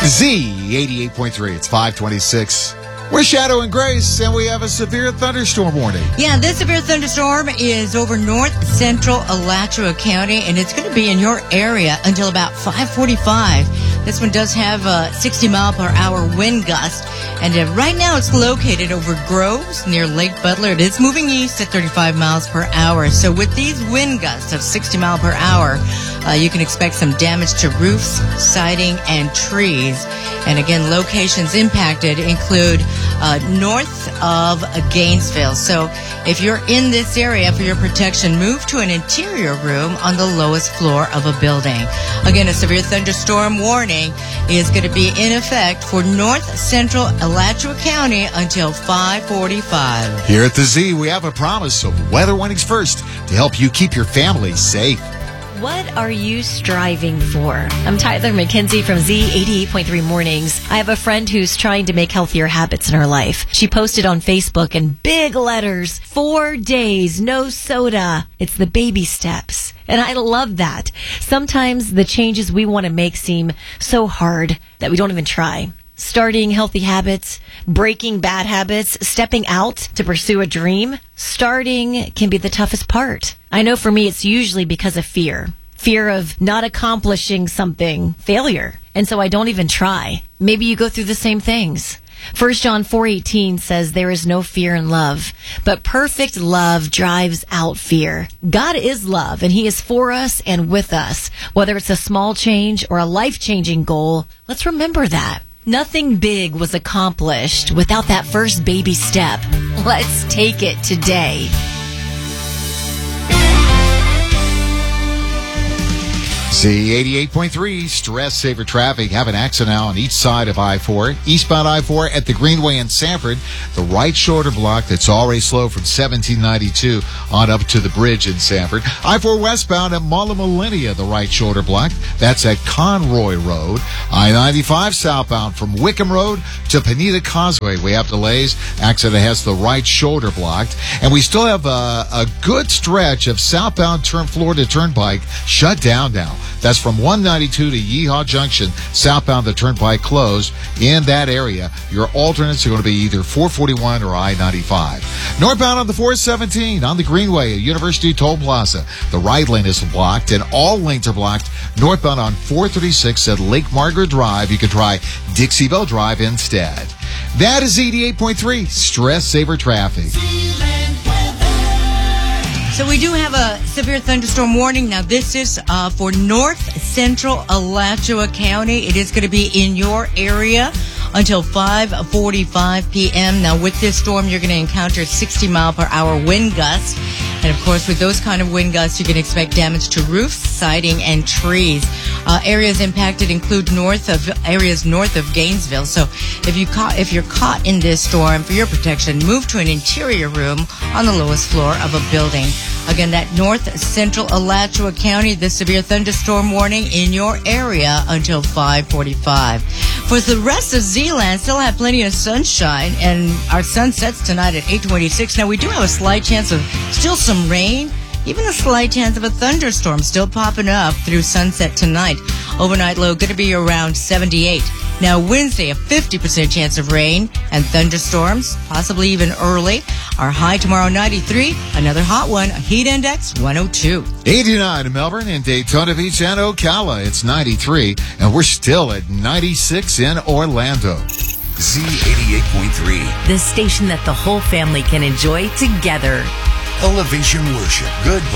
Z88.3. It's 526. We're Shadow and Grace, and we have a severe thunderstorm warning. Yeah, this severe thunderstorm is over north central Alachua County, and it's going to be in your area until about 5:45. This one does have a 60-mile-per-hour wind gust, and right now it's located over Groves near Lake Butler. It is moving east at 35 miles per hour. So with these wind gusts of 60 miles per hour, you can expect some damage to roofs, siding, and trees. And again, locations impacted include north of Gainesville. So if you're in this area for your protection, move to an interior room on the lowest floor of a building. Again, a severe thunderstorm warning is going to be in effect for north central Alachua County until 5:45. Here at the Z, we have a promise of weather warnings first to help you keep your family safe. What are you striving for? I'm Tyler McKenzie from Z88.3 Mornings. I have a friend who's trying to make healthier habits in her life. She posted on Facebook in big letters, 4 days, no soda. It's the baby steps. And I love that. Sometimes the changes we want to make seem so hard that we don't even try. Starting healthy habits, breaking bad habits, stepping out to pursue a dream. Starting can be the toughest part. I know for me it's usually because of fear. Fear of not accomplishing something, failure. And so I don't even try. Maybe you go through the same things. 1 John 4:18 says there is no fear in love, but perfect love drives out fear. God is love, and He is for us and with us. Whether it's a small change or a life-changing goal, let's remember that. Nothing big was accomplished without that first baby step. Let's take it today. Z88.3, stress saver traffic. Have an accident now on each side of I-4. Eastbound I-4 at the Greenway in Sanford. The right shoulder block that's already slow from 1792 on up to the bridge in Sanford. I-4 westbound at Mall of Millennia, the right shoulder block. That's at Conroy Road. I-95 southbound from Wickham Road to Pineda Causeway. We have delays. Accident has the right shoulder blocked. And we still have a good stretch of southbound Florida Turnpike shut down now. That's from 192 to Yeehaw Junction, southbound the Turnpike closed. In that area, your alternates are going to be either 441 or I-95. Northbound on the 417 on the Greenway at University Toll Plaza. The right lane is blocked, and all lanes are blocked. Northbound on 436 at Lake Margaret Drive. You can try Dixie-Belle Drive instead. That is Z88.3, stress saver traffic. So we do have a severe thunderstorm warning. Now, this is for north central Alachua County. It is going to be in your area until 5:45 p.m. Now, with this storm, you're going to encounter 60-mile-per-hour wind gusts. And, of course, with those kind of wind gusts, you can expect damage to roofs, siding, and trees. Areas impacted include areas north of Gainesville. So if you're caught in this storm, for your protection, move to an interior room on the lowest floor of a building. Again, that north central Alachua County, the severe thunderstorm warning in your area until 5:45. For the rest of Zeeland, still have plenty of sunshine, and our sun sets tonight at 8:26. Now, we do have a slight chance of still some rain, even a slight chance of a thunderstorm still popping up through sunset tonight. Overnight low going to be around 78. Now, Wednesday, a 50% chance of rain and thunderstorms, possibly even early. Our high tomorrow, 93. Another hot one, a heat index, 102. 89 in Melbourne and Daytona Beach and Ocala. It's 93. And we're still at 96 in Orlando. Z88.3. The station that the whole family can enjoy together. Elevation Worship. Good